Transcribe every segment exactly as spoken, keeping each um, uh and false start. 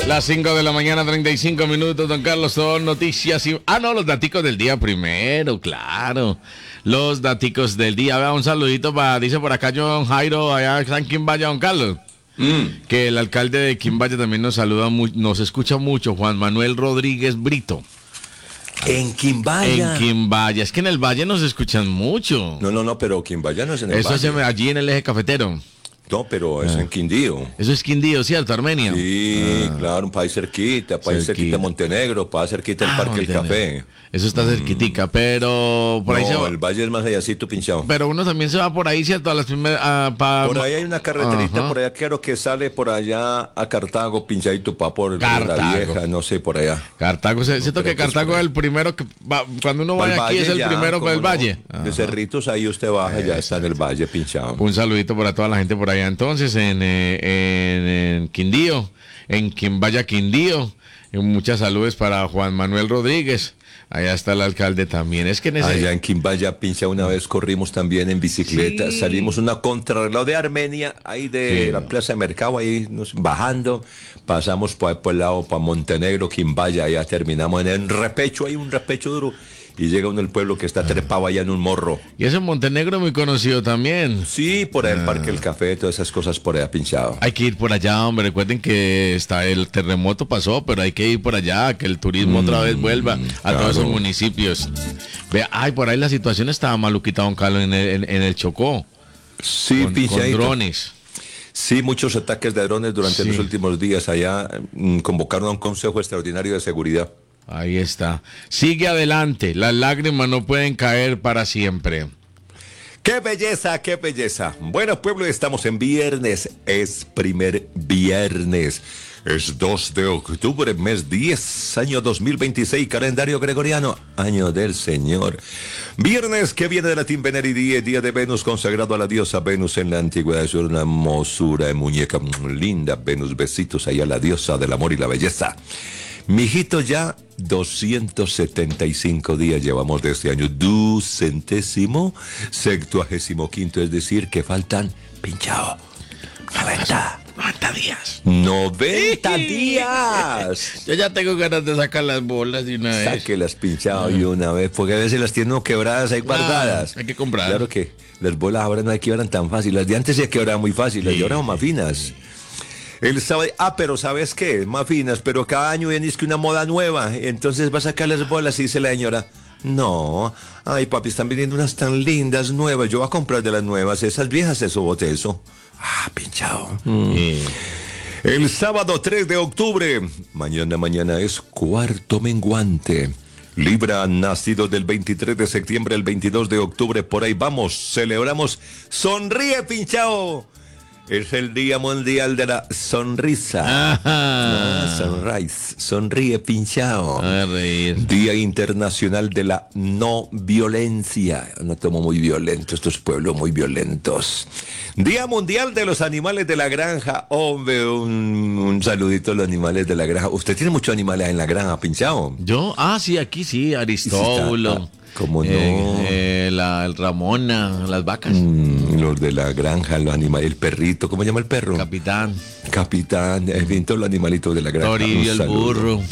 Las cinco de la mañana, treinta y cinco minutos, don Carlos, son noticias y... Ah, no, los daticos del día primero, claro. Los daticos del día. Vea, un saludito para, dice por acá John Jairo, allá en Quimbaya, don Carlos. Mm. Que el alcalde de Quimbaya también nos saluda, muy, nos escucha mucho, Juan Manuel Rodríguez Brito. En Quimbaya. En Quimbaya. Es que en el Valle nos escuchan mucho. No, no, no, pero Quimbaya no es en el Eso Valle. Eso es allí en el eje cafetero. No, pero es ah. en Quindío. Eso es Quindío, ¿cierto, Armenia? Sí, ah. claro, un país cerquita, país cerquita, cerquita de Montenegro, país cerquita del ah, Parque Montenegro. del Café. Eso está cerquitica, pero por no, ahí se va. El Valle es más allácito, pinchado. Pero uno también se va por ahí, ¿cierto? A las primeras, uh, pa... Por ahí hay una carreterita, Ajá. por allá claro que sale por allá a Cartago, pinchadito, pa' por Cartago. la vieja, no sé, por allá. Cartago, siento no, que Cartago es el primero que va, cuando uno va aquí es el ya, primero para el no, Valle. De Cerritos ahí usted baja, ya está en el Valle, pinchado. Un saludito para toda la gente por allá entonces, en, eh, en, en Quindío, en Quimbaya, Quindío. Y muchas saludos para Juan Manuel Rodríguez. Allá está el alcalde también. Es que en ese... Allá en Quimbaya, pincha, una vez corrimos también en bicicleta. Sí. Salimos una contrarreloj de Armenia, ahí de sí. la Plaza de Mercado, ahí nos, bajando. Pasamos por, por el lado, para Montenegro, Quimbaya, allá terminamos en el repecho, hay un repecho duro. Y llega uno del pueblo que está trepado allá en un morro. Y ese Montenegro muy conocido también. Sí, por ahí el Parque del Café, todas esas cosas por allá pinchado. Hay que ir por allá, hombre. Recuerden que está el terremoto pasó, pero hay que ir por allá, que el turismo mm, otra vez vuelva a claro. todos esos municipios. Vea, ay, por ahí la situación estaba maluquita, don Carlos, en el, en, en el Chocó. Sí, con, con drones. Sí, muchos ataques de drones durante sí. los últimos días. Allá mmm, convocaron a un consejo extraordinario de seguridad. Ahí está. Sigue adelante. Las lágrimas no pueden caer para siempre. ¡Qué belleza, qué belleza! Bueno, pueblo, estamos en viernes. Es primer viernes. Es dos de octubre, mes diez, año dos mil veintiséis, calendario gregoriano, año del Señor. Viernes que viene de latín veneri die, día de Venus, consagrado a la diosa Venus en la antigüedad. Es una hermosura de muñeca linda. Venus, besitos ahí a la diosa del amor y la belleza. Mijito, ya doscientos setenta y cinco días llevamos de este año, ducentésimo, septuagésimo quinto, es decir, que faltan, pinchado, noventa. noventa días. ¡noventa días! Yo ya tengo ganas de sacar las bolas de una vez. Sáquelas, pinchado, uh-huh. y una vez, porque a veces las tienen quebradas ahí guardadas. No, hay que comprar. Claro que las bolas ahora no hay que quebran tan fácil. Las de antes se quebraban muy fácil, las sí. de ahora son más finas. El sábado, ah, pero ¿sabes qué? Más finas, pero cada año viene es que una moda nueva. Entonces va a sacar las bolas y dice la señora, no, ay papi, están viniendo unas tan lindas nuevas. Yo voy a comprar de las nuevas, esas viejas, eso, bote eso. Ah, pinchado. Mm. Sí. El sábado tres de octubre, mañana, mañana es cuarto menguante. Libra, nacido del veintitrés de septiembre al veintidós de octubre, por ahí vamos, celebramos. Sonríe, pinchado. Es el Día Mundial de la Sonrisa. Ah, sunrise. Sonríe, pinchado. A reír. Día Internacional de la No Violencia. No tomo muy violento, estos pueblos muy violentos. Día Mundial de los Animales de la Granja. Hombre, un, un saludito a los animales de la granja. ¿Usted tiene muchos animales en la granja, pinchado? Yo, ah, sí, aquí sí, Aristóbulo. ¿Cómo no? Eh, eh, la el Ramona, las vacas. Mm, los de la granja, los animales, el perrito, ¿cómo se llama el perro? Capitán. Capitán, en fin, todos los animalitos de la granja. Toribio, el burro.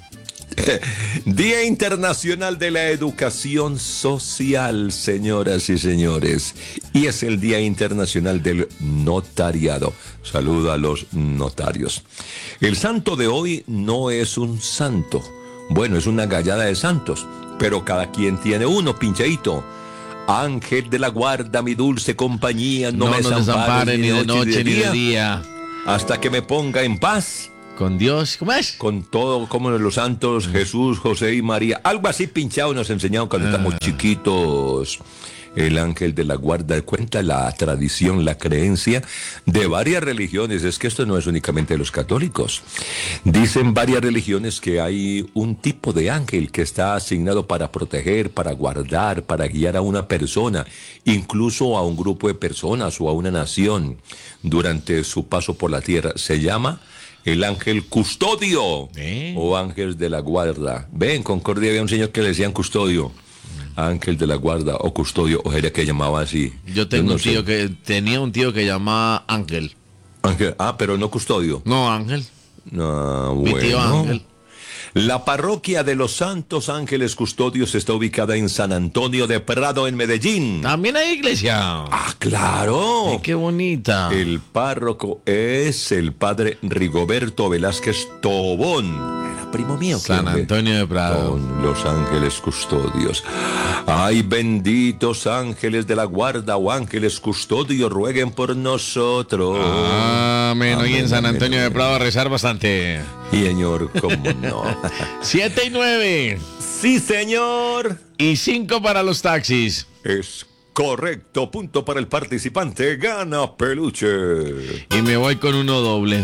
Día Internacional de la Educación Social, señoras y señores. Y es el Día Internacional del Notariado. Saludo a los notarios. El santo de hoy no es un santo. Bueno, es una gallada de santos. Pero cada quien tiene uno, pinchadito. Ángel de la guarda, mi dulce compañía, no, no me desampare ni de noche ni de día, hasta que me ponga en paz. Con Dios, ¿cómo es? Con todo, como los santos, Jesús, José y María. Algo así pinchado nos enseñaron cuando ah. estamos chiquitos. El ángel de la guarda cuenta la tradición, la creencia de varias religiones. Es que esto no es únicamente de los católicos. Dicen varias religiones que hay un tipo de ángel que está asignado para proteger, para guardar, para guiar a una persona, incluso a un grupo de personas o a una nación durante su paso por la tierra. Se llama el ángel custodio ¿Eh? o ángel de la guarda. Ven, en Concordia había un señor que le decían custodio. Ángel de la guarda o custodio, o era que llamaba así. Yo tengo Yo no un tío sé. que tenía un tío que llamaba Ángel. Ángel, ah, pero no custodio. No, Ángel. Ah, Mi tío bueno. Ángel. La parroquia de los Santos Ángeles Custodios está ubicada en San Antonio de Prado, en Medellín. También hay iglesia. Ah, claro. Ay, qué bonita. El párroco es el padre Rigoberto Velázquez Tobón. Era primo mío. San hombre. Antonio de Prado. Con los ángeles custodios. Ay, benditos ángeles de la guarda o ángeles custodios, rueguen por nosotros. Amén. Hoy Amén, en San amén, Antonio de amén. Prado a rezar bastante. Y señor, cómo no. Siete y nueve. Sí, señor. Y cinco para los taxis. Es correcto. Punto para el participante. Gana peluche. Y me voy con uno doble.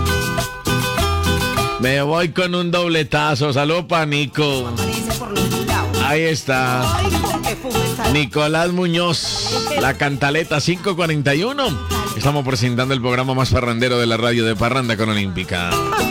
Me voy con un dobletazo. Salud para Nico. Amanece por los lados. Ahí está. Ay, con qué fume está. Nicolás Muñoz. La cantaleta cinco cuarenta y uno. Estamos presentando el programa más parrandero de la radio de Parranda con Olímpica.